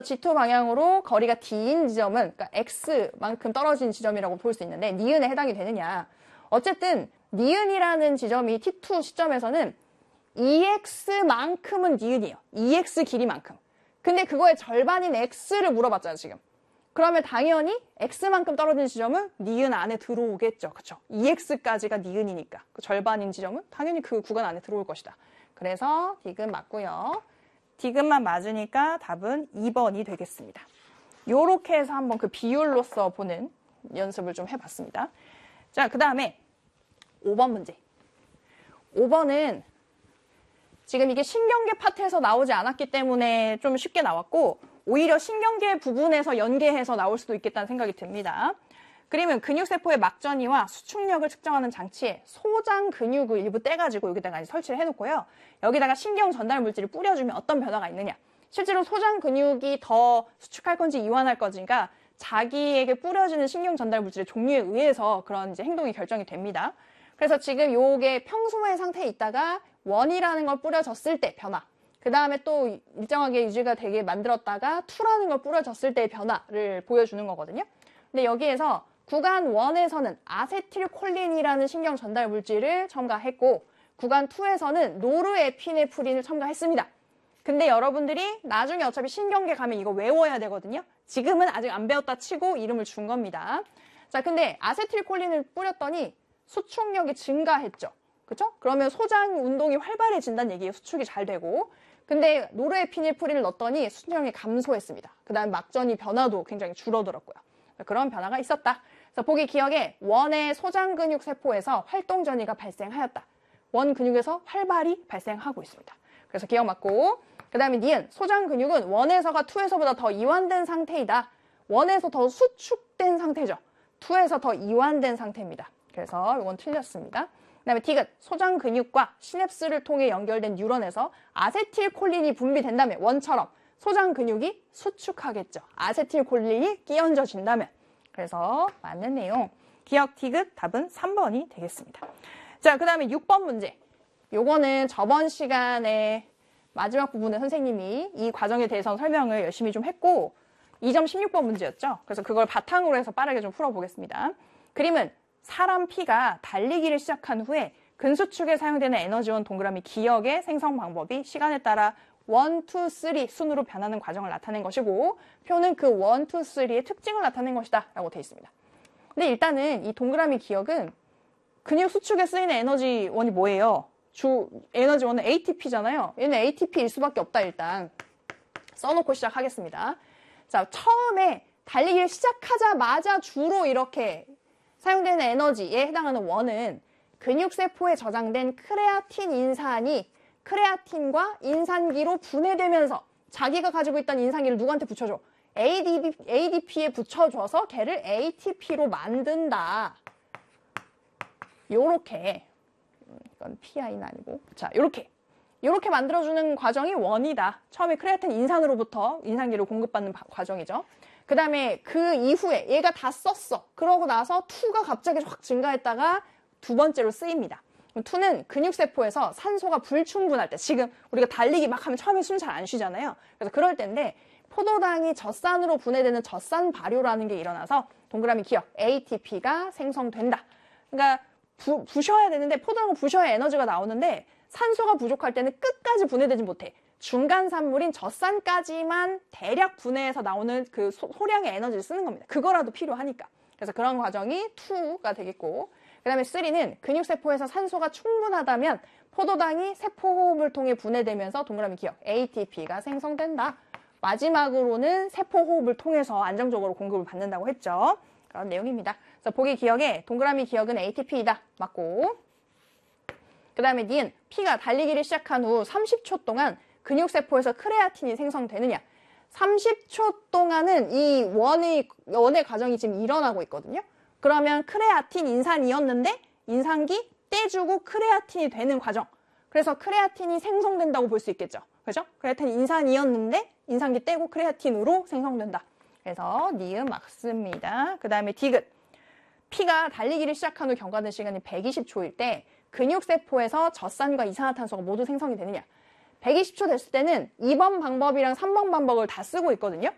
G2 방향으로 거리가 D인 지점은 그러니까 X만큼 떨어진 지점이라고 볼 수 있는데 니은에 해당이 되느냐. 어쨌든 니은이라는 지점이 T2 시점에서는 EX만큼은 니은이에요. EX 길이만큼. 근데 그거의 절반인 X를 물어봤잖아 지금. 그러면 당연히 X만큼 떨어진 지점은 니은 안에 들어오겠죠. 그쵸? EX까지가 니은이니까. 그 절반인 지점은 당연히 그 구간 안에 들어올 것이다. 그래서 디귿 맞고요. 디귿만 맞으니까 답은 2번이 되겠습니다. 요렇게 해서 한번 그 비율로서 보는 연습을 좀 해봤습니다. 자, 그 다음에 5번 문제. 5번은 지금 이게 신경계 파트에서 나오지 않았기 때문에 좀 쉽게 나왔고 오히려 신경계 부분에서 연계해서 나올 수도 있겠다는 생각이 듭니다. 그림은 근육세포의 막전이와 수축력을 측정하는 장치에 소장 근육을 일부 떼가지고 여기다가 설치를 해놓고요. 여기다가 신경 전달 물질을 뿌려주면 어떤 변화가 있느냐. 실제로 소장 근육이 더 수축할 건지 이완할 건지가 자기에게 뿌려지는 신경 전달 물질의 종류에 의해서 그런 이제 행동이 결정이 됩니다. 그래서 지금 요게 평소의 상태에 있다가 원이라는 걸 뿌려졌을 때 변화. 그 다음에 또 일정하게 유지가 되게 만들었다가 2라는 걸 뿌려졌을 때의 변화를 보여주는 거거든요. 근데 여기에서 구간 1에서는 아세틸콜린이라는 신경 전달 물질을 첨가했고 구간 2에서는 노르에피네프린을 첨가했습니다. 근데 여러분들이 나중에 어차피 신경계 가면 이거 외워야 되거든요. 지금은 아직 안 배웠다 치고 이름을 준 겁니다. 자, 근데 아세틸콜린을 뿌렸더니 수축력이 증가했죠. 그쵸? 그러면 소장 운동이 활발해진다는 얘기예요. 수축이 잘 되고. 근데 노르에피네프린을 넣었더니 수축력이 감소했습니다. 그 다음에 막전이 변화도 굉장히 줄어들었고요. 그런 변화가 있었다. 그래서 보기 기억에 원의 소장 근육 세포에서 활동 전이가 발생하였다. 원 근육에서 활발이 발생하고 있습니다. 그래서 기억 맞고. 그 다음에 니은 소장 근육은 원에서가 2에서보다 더 이완된 상태이다. 원에서 더 수축된 상태죠. 2에서 더 이완된 상태입니다. 그래서 이건 틀렸습니다. 그 다음에 디귿 소장 근육과 시냅스를 통해 연결된 뉴런에서 아세틸콜린이 분비된다면 원처럼 소장 근육이 수축하겠죠. 아세틸콜린이 끼얹어진다면. 그래서 맞는 내용. 기억 디귿 답은 3번이 되겠습니다. 자, 그 다음에 6번 문제. 요거는 저번 시간에 마지막 부분에 선생님이 이 과정에 대해서 설명을 열심히 좀 했고 2점 16번 문제였죠. 그래서 그걸 바탕으로 해서 빠르게 좀 풀어보겠습니다. 그림은 사람 피가 달리기를 시작한 후에 근수축에 사용되는 에너지원 동그라미 기억의 생성 방법이 시간에 따라 1, 2, 3 순으로 변하는 과정을 나타낸 것이고 표는 그 1, 2, 3의 특징을 나타낸 것이다 라고 되어 있습니다. 근데 일단은 이 동그라미 기억은 근육 수축에 쓰이는 에너지원이 뭐예요? 주 에너지원은 ATP잖아요. 얘는 ATP일 수밖에 없다. 일단 써놓고 시작하겠습니다. 자, 처음에 달리기를 시작하자마자 주로 이렇게 사용되는 에너지에 해당하는 원은 근육세포에 저장된 크레아틴 인산이 크레아틴과 인산기로 분해되면서 자기가 가지고 있던 인산기를 누구한테 붙여줘? ADP에 붙여줘서 걔를 ATP로 만든다. 요렇게 이건 PI는 아니고 자 요렇게 만들어주는 과정이 원이다. 처음에 크레아틴 인산으로부터 인산기를 공급받는 과정이죠. 그 다음에 그 이후에 얘가 다 썼어. 그러고 나서 2가 갑자기 확 증가했다가 두 번째로 쓰입니다. 2는 근육세포에서 산소가 불충분할 때 지금 우리가 달리기 막 하면 처음에 숨 잘 안 쉬잖아요. 그래서 그럴 때인데 포도당이 젖산으로 분해되는 젖산 발효라는 게 일어나서 동그라미 기억 ATP가 생성된다. 그러니까 부셔야 되는데 포도당을 부셔야 에너지가 나오는데 산소가 부족할 때는 끝까지 분해되지 못해. 중간 산물인 젖산까지만 대략 분해해서 나오는 그 소량의 에너지를 쓰는 겁니다. 그거라도 필요하니까. 그래서 그런 과정이 2가 되겠고 그 다음에 3는 근육세포에서 산소가 충분하다면 포도당이 세포호흡을 통해 분해되면서 동그라미 기억 ATP가 생성된다. 마지막으로는 세포호흡을 통해서 안정적으로 공급을 받는다고 했죠. 그런 내용입니다. 그래서 보기 기억에 동그라미 기억은 ATP이다. 맞고 그 다음에 니은 P가 달리기를 시작한 후 30초 동안 근육세포에서 크레아틴이 생성되느냐. 30초 동안은 이 원의 과정이 지금 일어나고 있거든요. 그러면 크레아틴 인산이었는데 인산기 떼주고 크레아틴이 되는 과정. 그래서 크레아틴이 생성된다고 볼 수 있겠죠. 그죠? 크레아틴 인산이었는데 인산기 떼고 크레아틴으로 생성된다. 그래서 니은 맞습니다. 그 다음에 디귿. P가 달리기를 시작한 후 경과된 시간이 120초일 때 근육세포에서 젖산과 이산화탄소가 모두 생성이 되느냐. 120초 됐을 때는 2번 방법이랑 3번 방법을 다 쓰고 있거든요.